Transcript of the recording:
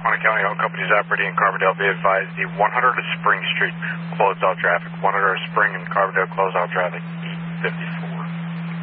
Lackawanna County, all companies operating in Carbondale be advised the 100 Spring Street closed all traffic. 100 Spring and Carbondale closed all traffic.